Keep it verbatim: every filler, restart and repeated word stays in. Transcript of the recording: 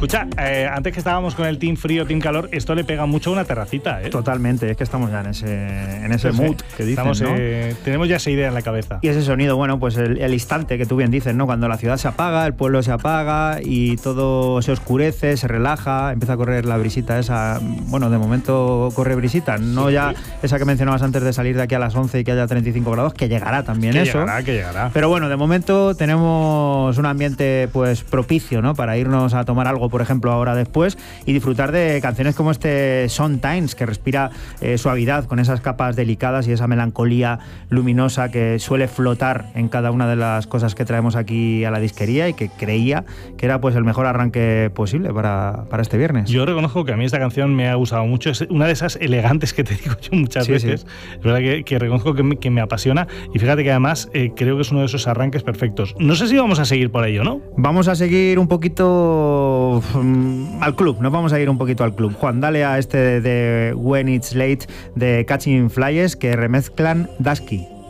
Escucha, eh, antes que estábamos con el team frío, team calor, esto le pega mucho a una terracita, ¿eh? Totalmente, es que estamos ya en ese, en ese Pues, mood eh, que dicen, estamos, ¿no? eh, tenemos ya esa idea en la cabeza. Y ese sonido, bueno, pues el, el instante que tú bien dices, ¿no? Cuando la ciudad se apaga, el pueblo se apaga y todo se oscurece, se relaja, empieza a correr la brisita esa. Bueno, de momento corre brisita, no Sí. ya esa que mencionabas antes de salir de aquí a las once y que haya treinta y cinco grados, que llegará también que eso. llegará, que llegará. Pero bueno, de momento tenemos un ambiente pues propicio, ¿no? Para irnos a tomar algo, por ejemplo, ahora después y disfrutar de canciones como este Sometimes, que respira eh, suavidad con esas capas delicadas y esa melancolía luminosa que suele flotar en cada una de las cosas que traemos aquí a la disquería y que creía que era pues el mejor arranque posible para, para este viernes. Yo reconozco que a mí esta canción me ha gustado mucho, es una de esas elegantes que te digo yo muchas Sí, veces, sí. es verdad que, que reconozco que me, que me apasiona y fíjate que además eh, creo que es uno de esos arranques perfectos. No sé si vamos a seguir por ello, ¿no? Vamos a seguir un poquito um, al club, nos vamos a ir un poquito al club. Juan, dale a este de When It's Late de Catching Flyers que remezclan Dusky.